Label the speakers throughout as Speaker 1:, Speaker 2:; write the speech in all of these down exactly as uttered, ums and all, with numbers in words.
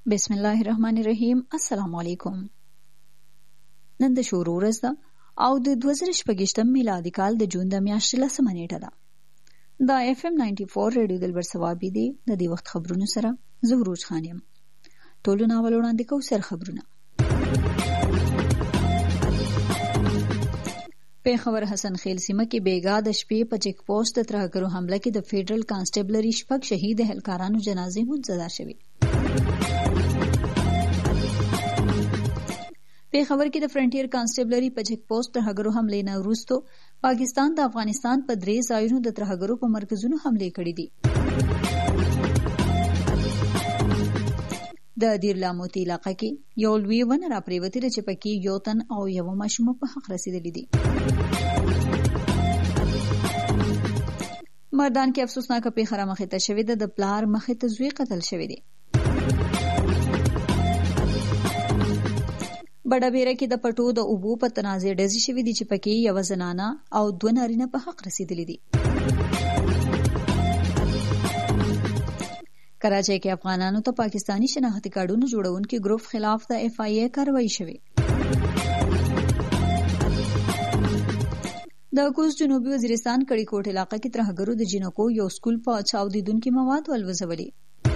Speaker 1: بسم الله الرحمن الرحیم. السلام علیکم. نن د شورو ورځ ده او د دوه زره شپږویشتم میلادي کال د جون د میاشتې لسمه نیټه ده. دا اف ام نایمټي فور ریډیو دلبر ثوابي دی. د دې وخت خبرونو سره زه عروج خان یم. ټولو ناول وړاندې کوو سر خبرونه. پیښور حسن خیل سیمه کې بیګا د شپې په چیک پوسټ د ترهګرو حمله کې د فیډرل کانسټیبلري شپږ شهید اهلکارانو جنازې منتظر شوي. پیښور کې د فرنټیر کانسټیبلري په چیک پوسټ ترهګرو حملې نه وروسته پاکستان د افغانستان په درې ځایونو د ترهګرو په مرکزونو حملې کړې دي. د دیر لاموتی علاقه کې یو لوی ونه راپریوتې ده چې پکې یو تن او یوه ماشومه په حق رسېدلي دي. مردان کې افسوسناکه پیښه رامخې ته شوې ده. د پلار مخې ته زوی قتل شوی دی. بډابیره کې د پټو د اوبو په تنازع ډزې شوې دي چې پکې یوه زنانه او دوه نارینه په حق رسېدلي دي. کراچۍ کې افغانانو ته پاکستانی شناختی کارډونو جوړونکي ګروپ خلاف د اف آی ای کاروایی شوې. د کوز جنوبي وزیرستان کړي کوټ علاقه کې ترهګرو د جنکو یو سکول په چاودیدونکي مواد ولوځولي.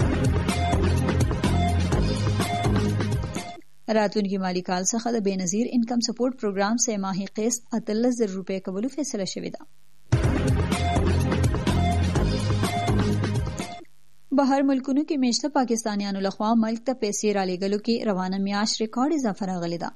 Speaker 1: راتلونکي مالی کال څخه د بېنظیر انکم سپورټ پروګرام سه ماهي قسط اتلس زره روپۍ کولو فیصله شوې ده. بهر ملکونو کې میشته پاکستانیانو لخوا ملک ته پیسې رالیږلو کې روانه میاشت ریکارډ اضافه راغلې ده.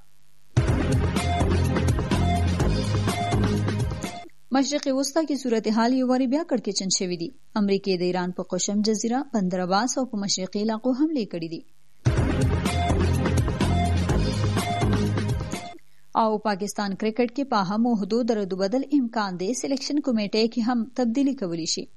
Speaker 1: مشرقي وسطا کې صورتحال یو وارې بیا کړکېچن شوي دي. امریکې د ایران په قشم جزیره، بندر عباس او په مشرقي علاقو حملې کړي دي. او پاکستان کرکټ کې په اهمو عہدو د رد و بدل امکان دی. سلیکشن کمیټې کې هم تبدیلی کولی شي.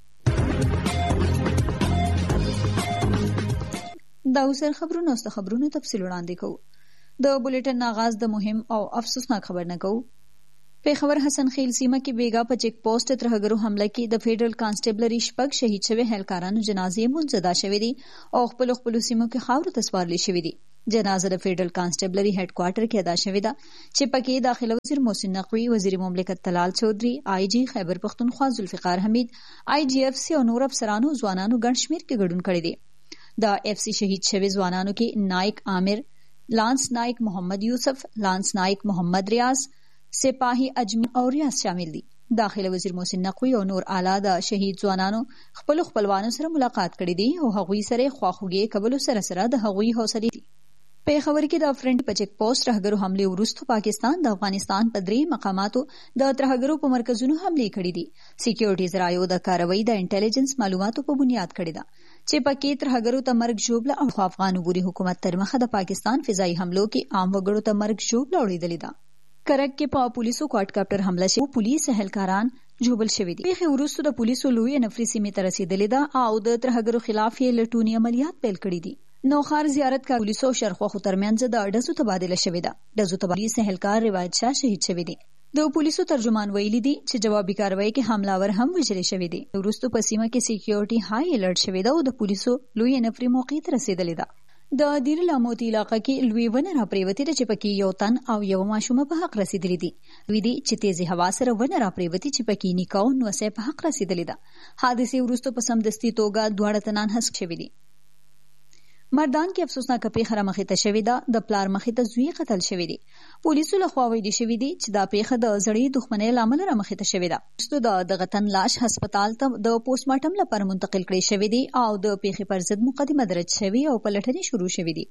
Speaker 1: دا اوسر خبرونه اوس خبرونو تفصیل وړاندې کوو. د بولیټن آغاز د مهم او افسوسناک خبر نه کوو. پیښور حسن خیل سیمه کې بیګا په چیک پوسټ ترهګرو حمله کې د فیډرل کانسټیبلري شپږ شهید شوي اهلکارانو جنازې منتظر شوې دي او خپل خپل سیمو کې خاورو ته سپارل شوې دي. جنازه د فیډرل کانسټیبلري هډ کوارټر کې ادا شوې ده چې پکې داخله وزیر محسن نقوی، وزیر مملکت طلال چودھری، آئی جی خیبر پختونخوا ذوالفقار حمید، آئی جی ایف سی او نور افسرانو ځوانانو ګڼ شمېر کې ګډون کړی دی. د اف سی شهید شوي ځوانانو کې نائک عامر، لانس نائک محمد یوسف، لانس نائک محمد ریاض، سپاهی اجمل او ریاض شامل دي. داخله وزیر محسن نقوی او نور اعلی د شهید ځوانانو خپل خپلوانو سره ملاقات کړی دی او هغوی سره خواخوږي کولو سره سره د هغوی حوصله دي. پیښور کې د فرنټ په چیک پوسټ ترهګرو حملې وروسته پاکستان د افغانستان په درې مقاماتو د ترهګرو په مرکزونو حملې کړې دي. سکیورټي ذرایعو د کاروي د انټيليجنس معلوماتو په بنیاد کړې ده چې پکې ترهګرو ته مرګ ژوبله او افغان عبوري حکومت تر مخه د پاکستان فضایي حملو کې عام وګړو ته مرګ ژوبله وړېدلې ده. کرک کې په پولیسو کوادکاپټر حمله شوی پولیس اهلکاران ژوبل شوي دي. پیښې وروسته د پولیسو لوی نفري سیمې ته رسېدلې ده او د ترهګرو خلاف یې لټوني عملیات پیل کړي دي. نوخار زیارت کا پولیسو شرخواخو ترمنځ د ډزو تبادله شوې ده. ډزو تبادله اهلکار روایت شاه شهید شوی دی. د پولیسو ترجمان ویلي دي چې جوابي کاروایی کې حملاور هم وژل شوی دی. وروسته په سیمه کې سکیورټي های الرټ شوی ده او د پولیسو لوی نفري موقع ته رسېدلې ده. د دیر لاموتی علاقه کې لوی ونه راپریوتې ده چې پکې یو تن او یوه ماشومه په حق رسېدلي دي. وی دي چې تیزی هوا سره ونه راپریوتې چې پکې نیکه او نوسه په حق رسېدلې ده. حادثې وروسته په سمدستي توګه دواړه تنان هسک شوي دي. مردان کې افسوسناکه پیښه رامخې ته شوې ده. د پلار مخې ته زوی قتل شوی دی. پولیسو لخوا ویلي شوي دي چې دا پیښه د زړې دښمنۍ له امله رامخې ته شوې ده. وروسته د دغه تن لاش هسپتال ته د پوسټمارټم لپاره منتقل کړی شوی دی او د پیښې پر ضد مقدمه درج شوې او پلټنې شروع شوې دي.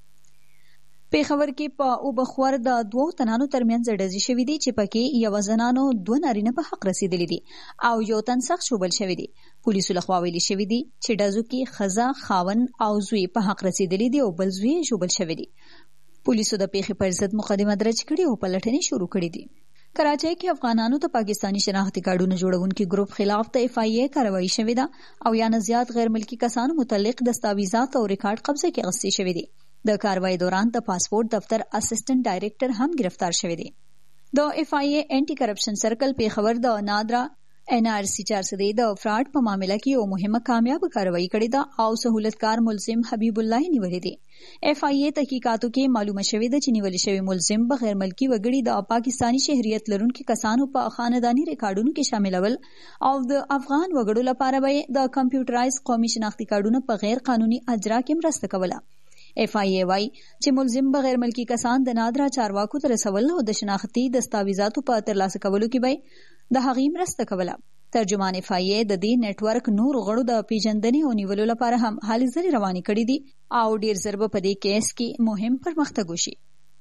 Speaker 1: پیښور کې په اوبخور د دوو تنانو ترمنځ ډزې شوې دي چې پکې یوه زنانو دوه نارینه په حق رسېدلي دي او یو تن سخت ژوبل شوی دی. پولیسو لخوا ویلي شوي دي چې ډزو کې ښځه، خاوند او زوی په حق رسېدلي دي او بل زوی یې ژوبل شوی دی. پولیسو د پیښې پر ضد مقدمه درج کړې او پلټنې شروع کړې دي. کراچۍ کې افغانانو ته پاکستانی شناختی کارډونو جوړونکي ګروپ خلاف د اف آی ای کاروایی شوې ده او یا نه زیات غیر ملکي کسانو متعلق دستاویزات او ریکارډ قبضه کې اخیستې شوې دي. د کاروایی دوران د پاسپورت دفتر اسسټنټ ډایریکټر هم گرفتار شوی دی. د اف آی ای انټي کرپشن سرکل پیښور د نادرا ان آر سی چار سده د فراډ په معاملې کې یو مهمه کامیاب کاروایی کړې ده او سہولتکار ملزم حبیب الله نیولې دی. اف آی ای تحقیقاتو کې معلومه شوې ده چې نیول شوی ملزم بغیر ملکی وګړي د پاکستانی شهریت لرونکو کسانو په خاندانی ریکارډونو کې شاملول او د افغان وګړو لپاره به د کمپیوټرایز قومي شناختی کارډونو په غیر قانوني اجرا کې مرسته کوله. اف آی ای وايي چې ملزم بغیر ملکی کسان د نادرا چارواکو ته رسول او د شناختی دستاویزاتو په ترلاسه کولو کې به د هغې مرسته کوله. ترجمان اف آی ای د دې نتورک نور غړو د پیژندنې او نیولو لپاره هم هلې ځلې روانې کړې دي او ډیر ژر به په دې کیس کې مهم پرمختګ وشي.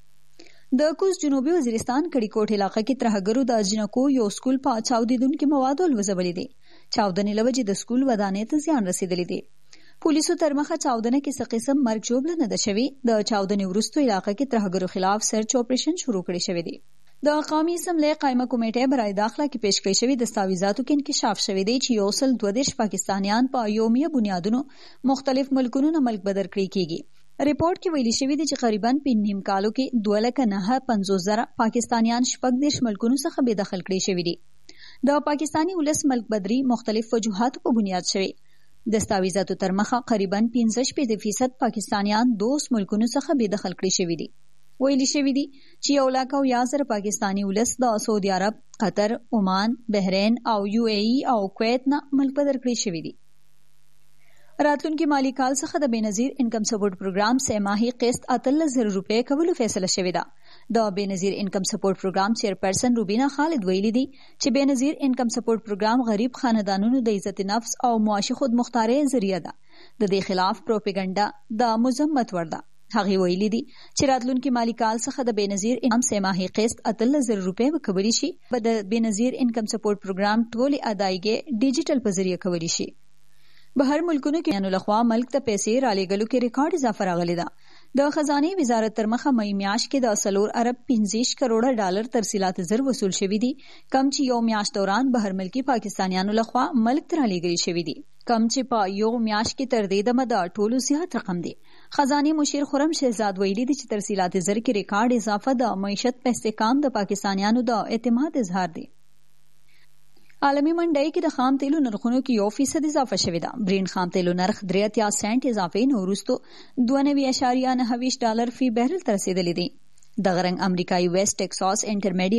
Speaker 1: د کوز جنوبي وزیرستان کړي کوټ علاقه کې ترهګرو د جنکو یو سکول په چاودیدونکو موادو الوځولې دي. چاودنې له وجې د سکول ودانۍ ته زیان رسیدلی دی. پولیسو تر مخه چاودنه کې څه قسم مرګ ژوبله نه ده شوې. د چاودنې وروسته علاقه کې ترهګرو خلاف سرچ اپریشن شروع کړی شوی دی. د قومي اسمبلی قائمه کمیټې برای داخله کې پیش کړی شوی دستاویزاتو کې انکشاف شوی دی چې یو سل دوه دېرش پاکستانیان په یومیه بنیادونو مختلف ملکونو نه ملک بدر کړی کیږي. ریپورت کې ویلي شوی دی چې قریباً په نیم کالو کې دوه لکه نهه پنځوس زره پاکستانیان شپږ دېرش ملکونو څخه بې دخل کړي شوي دي. د پاکستانی ولس ملک بدري مختلف وجوهاتو په بنیاد شوی. دستاویزاتو تر مخه قریباً پنځه شپېته فیصد پاکستانیان دوست ملکونو څخه بې دخل کړي شوي دي. ویلي شوی دی چې یو لاک او یا زره پاکستانی ولس د سعودي عرب، قطر، عمان، بحرین او یو ای ای او کویت نه ملک بدر کړي شوي دي. راتلونکي مالی کال څخه د بېنظیر انکم سپورټ پروګرام سه ماهي قسط اتلس زره روپۍ کولو فیصله شوې ده. د بېنظیر انکم سپورټ پروګرام چیرپرسن روبینا خالد ویلي دي چې بېنظیر انکم سپورټ پروګرام غریب خاندانونو د عزت نفس او معاشي خودمختارۍ ذریعہ ده. د دې خلاف پروپاګاندا د مذمت وړ ده. هغه ویلي دي چې راتلونکي مالی کال څخه د بېنظیر انکم سه ماهي قسط اتلس زره روپۍ ورکولی شي. د بېنظیر انکم سپورټ پروګرام ټولې ادایګۍ ډیجیټل په ذریعہ کولی شي. بهر ملکونو کې نو لخوا ملک ته پیسې رالېږلو کې ریکارډ اضافه راغلی ده. د خزانه وزارت تر مخه مې میاشت کې د سلور ارب پنځه کروڑه ډالر ترسیلات زر وصول شوي دي، کم چې یو میاشت دوران بهر ملکی پاکستانیانو لخوا ملک ته رالېږلي شوي دي، کم چې په یو میاشت کې تر دې دمه د ټولو زیات رقم دی. خزانه مشیر خرم شهزاد ویلي دي چې ترسیلات زر کې ریکارډ اضافه د معیشت په استحکام د پاکستانیانو د اعتماد اظهار دی. عالمی منډۍ کې د خام تیلو نرخونو کې یو فیصد اضافه شوې ده. برین خام تیلو نرخ درې اتیا سنټ اضافې نه وروسته دوه نوي اعشاریه نهه ویشت ډالر فی بیرل ته رسیدلی دی. دغه رنګ امریکایي ویسټ ټکساس انټرمیډیټ